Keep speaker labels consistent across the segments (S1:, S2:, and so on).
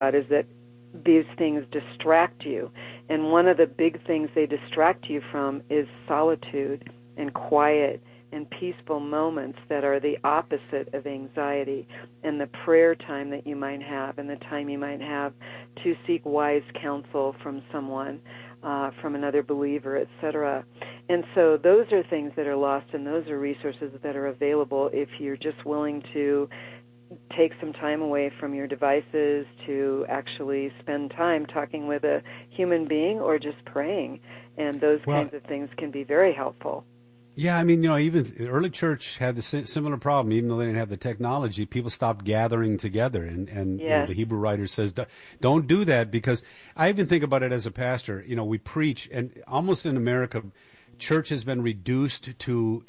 S1: is that these things distract you. And one of the big things they distract you from is solitude and quiet and peaceful moments that are the opposite of anxiety, and the prayer time that you might have and the time you might have to seek wise counsel from someone, from another believer, etc. And so those are things that are lost, and those are resources that are available if you're just willing to take some time away from your devices to actually spend time talking with a human being or just praying. And those kinds of things can be very helpful.
S2: Yeah, I mean, even the early church had a similar problem. Even though they didn't have the technology, people stopped gathering together. And
S1: yes.
S2: The Hebrew writer says, don't do that, because I even think about it as a pastor. We preach, and almost in America, church has been reduced to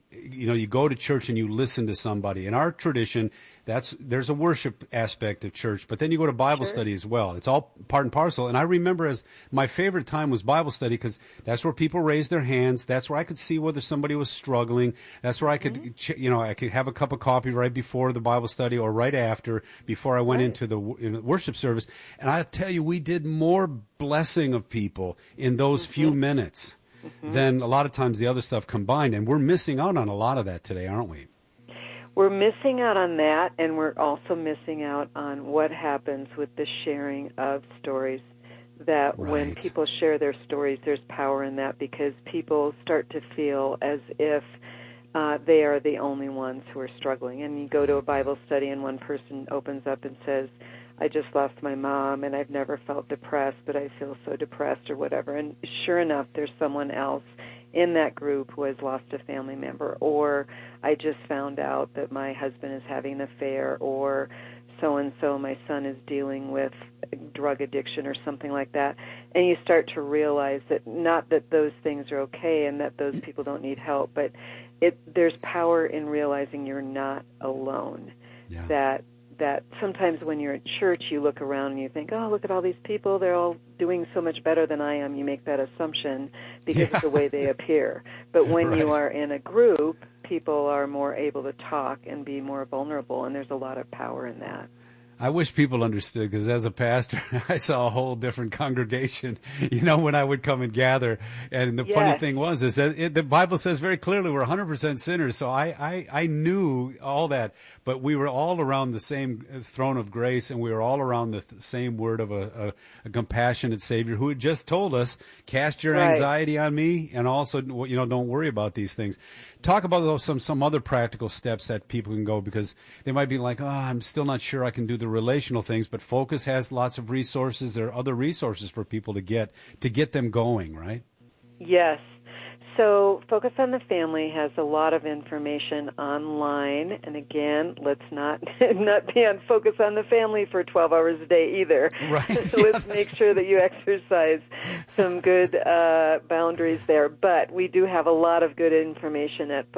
S2: you go to church and you listen to somebody. In our tradition, there's a worship aspect of church, but then you go to Bible study as well. It's all part and parcel. And I remember as my favorite time was Bible study, because that's where people raised their hands. That's where I could see whether somebody was struggling. That's where I could, I could have a cup of coffee right before the Bible study or right after, before I went into the worship service. And I tell you, we did more blessing of people in those few minutes than a lot of times the other stuff combined. And we're missing out on a lot of that today, aren't we?
S1: We're missing out on that, and we're also missing out on what happens with the sharing of stories. That when people share their stories, there's power in that, because people start to feel as if they are the only ones who are struggling. And you go to a Bible study and one person opens up and says, I just lost my mom and I've never felt depressed, but I feel so depressed or whatever. And sure enough, there's someone else in that group who has lost a family member, or I just found out that my husband is having an affair, or so-and-so, my son is dealing with drug addiction or something like that. And you start to realize that not that those things are okay and that those people don't need help, but there's power in realizing you're not alone. Yeah. That sometimes when you're at church, you look around and you think, oh, look at all these people. They're all doing so much better than I am. You make that assumption because of the way they appear. But when you are in a group, people are more able to talk and be more vulnerable, and there's a lot of power in that.
S2: I wish people understood, because as a pastor, I saw a whole different congregation, when I would come and gather. And the funny thing is that the Bible says very clearly we're 100% sinners. So I knew all that, but we were all around the same throne of grace, and we were all around the same word of a compassionate Savior who had just told us, cast your anxiety on me, and also, don't worry about these things. Talk about some other practical steps that people can go, because they might be like, I'm still not sure I can do the relational things, but Focus has lots of resources. There are other resources for people to get them going, right?
S1: Yes. So Focus on the Family has a lot of information online, and again, let's not be on Focus on the Family for 12 hours a day either.
S2: Right.
S1: So let's make sure that you exercise some good boundaries there. But we do have a lot of good information at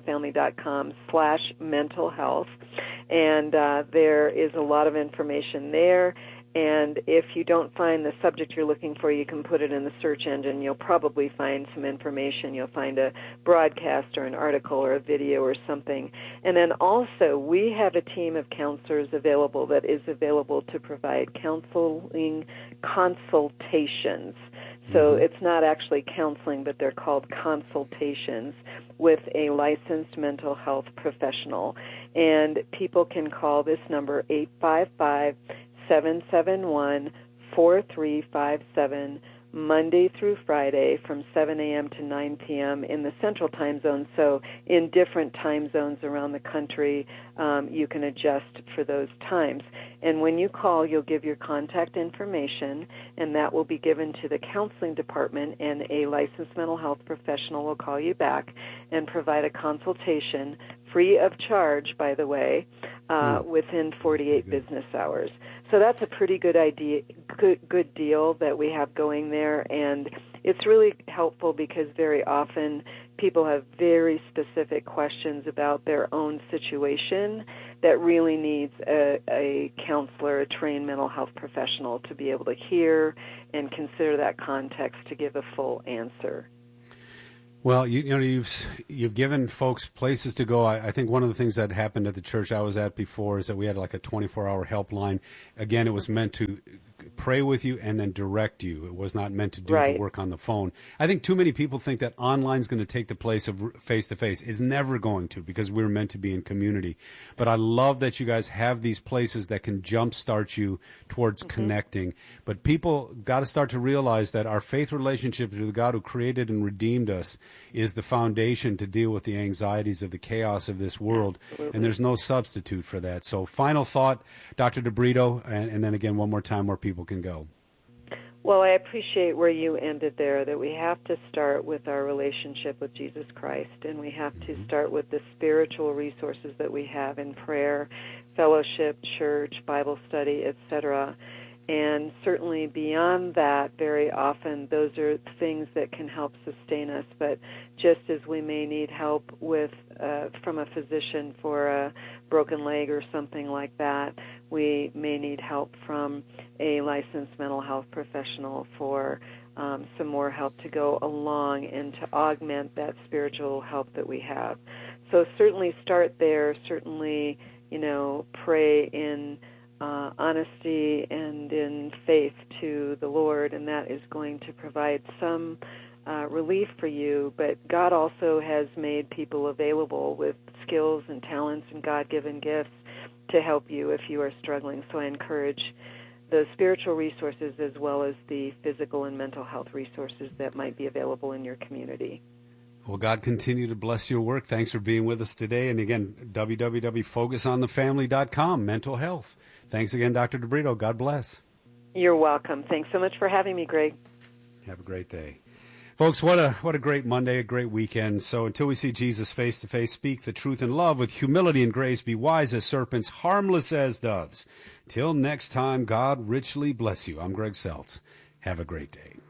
S1: focusonthefamily.com/mental health, and there is a lot of information there. And if you don't find the subject you're looking for, you can put it in the search engine. You'll probably find some information. You'll find a broadcast or an article or a video or something. And then also, we have a team of counselors available that is available to provide counseling consultations. So it's not actually counseling, but they're called consultations with a licensed mental health professional. And people can call this number, 855-771-4357, Monday through Friday from 7 a.m. to 9 p.m. in the Central Time Zone. So in different time zones around the country, you can adjust for those times. And when you call, you'll give your contact information, and that will be given to the counseling department, and a licensed mental health professional will call you back and provide a consultation, free of charge, by the way, within 48 business hours. So that's a pretty good deal that we have going there, and it's really helpful because very often people have very specific questions about their own situation that really needs a counselor, a trained mental health professional to be able to hear and consider that context to give a full answer.
S2: Well, you've given folks places to go. I think one of the things that happened at the church I was at before is that we had like a 24-hour helpline. Again, it was meant to pray with you and then direct you. It was not meant to do the work on the phone. I think too many people think that online is going to take the place of face-to-face. It's never going to, because we're meant to be in community. But I love that you guys have these places that can jumpstart you towards connecting. But people got to start to realize that our faith relationship to the God who created and redeemed us is the foundation to deal with the anxieties of the chaos of this world. Absolutely. And there's no substitute for that. So final thought, Dr. DeBrito, and then again one more time where people can go.
S1: Well, I appreciate where you ended there, that we have to start with our relationship with Jesus Christ, and we have to start with the spiritual resources that we have in prayer, fellowship, church, Bible study, etc. And certainly beyond that, very often those are things that can help sustain us. But just as we may need help with from a physician for a broken leg or something like that, we may need help from a licensed mental health professional for some more help to go along and to augment that spiritual help that we have. So certainly start there. Certainly, pray in honesty and in faith to the Lord, and that is going to provide some relief for you. But God also has made people available with skills and talents and God-given gifts to help you if you are struggling. So I encourage the spiritual resources as well as the physical and mental health resources that might be available in your community.
S2: Well, God continue to bless your work. Thanks for being with us today. And again, www.focusonthefamily.com, mental health. Thanks again, Dr. DeBrito. God bless.
S1: You're welcome. Thanks so much for having me, Greg.
S2: Have a great day. Folks, what a great Monday, a great weekend. So until we see Jesus face to face, speak the truth in love with humility and grace, be wise as serpents, harmless as doves. Till next time, God richly bless you. I'm Greg Seltz. Have a great day.